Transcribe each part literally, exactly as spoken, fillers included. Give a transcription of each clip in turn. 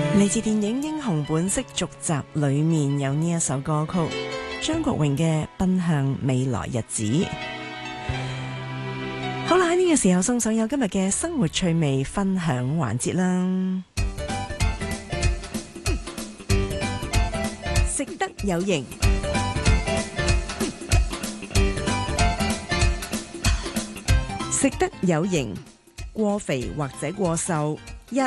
嚟自電影《英雄本色》續集裏面有呢一首歌曲，張國榮嘅《奔向未來日子》。好啦，喺呢個時候送上有今日嘅生活趣味分享環節啦。食得有型，食得有型，過肥或者過瘦。一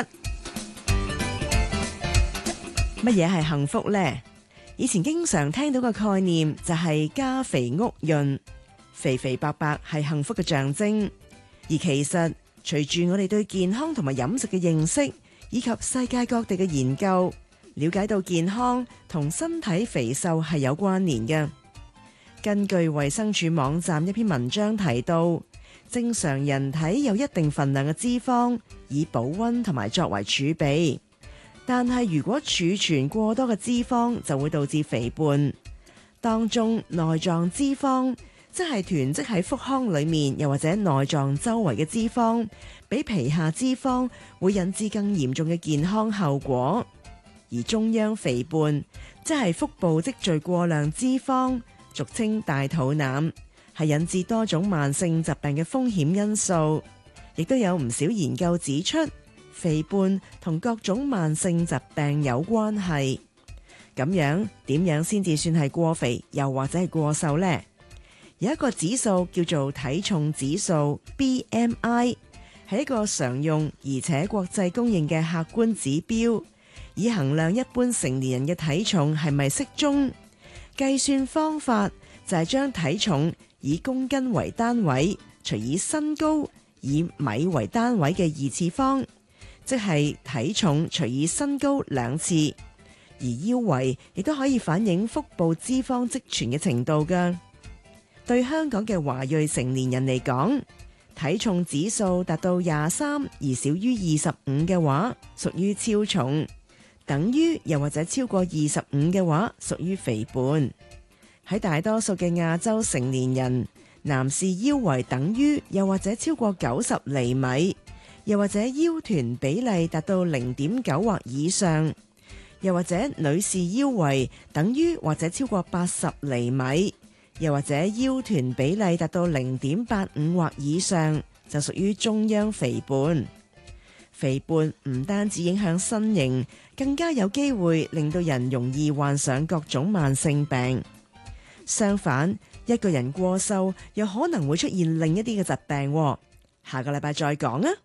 乜嘢係幸福呢？以前經常聽到嘅概念就係家肥屋潤，肥肥白白係幸福嘅象徵。而其實隨住我哋對健康同埋飲食嘅認識，以及世界各地嘅研究，了解到健康同身體肥瘦係有關聯嘅。根據衛生署網站一篇文章提到，正常人體有一定份量嘅脂肪，以保溫同埋作為儲備。但係如果儲存過多嘅脂肪，就會導致肥胖。當中內臟脂肪，即係囤積喺腹腔裏面，又或者內臟周圍嘅脂肪，比皮下脂肪會引致更嚴重嘅健康後果。而中央肥胖，即係腹部積聚過量脂肪，俗稱大肚腩，係引致多種慢性疾病嘅風險因素。亦都有唔少研究指出，肥胖同各種慢性疾病有關係。咁樣點樣先至算係過肥，又或者係過瘦呢？有一個指數叫做體重指數 B M I， 係一個常用而且國際公認嘅客觀指標，以衡量一般成年人嘅體重係咪適中。計算方法就係將體重以公斤為單位，除以身高以米為單位嘅二次方，即係體重除以身高兩次。而腰圍亦都可以反映腹部脂肪積存嘅程度㗎。對香港嘅華裔成年人嚟講，體重指數達到廿三而少於二十五嘅話，屬於超重；等於又或者超過二十五嘅話，屬於肥胖。喺大多數嘅亞洲成年人，男士腰圍等於又或者超過九十厘米，又或者腰臀比例達到零點九或以上，又或者女士腰圍等於或者超過八十厘米，又或者腰臀比例達到零點八五或以上，就屬於中央肥胖。肥胖唔單止影響身形，更加有機會令到人容易患上各種慢性病。相反，一個人過瘦又可能會出現另一啲嘅疾病。下個禮拜再講啊！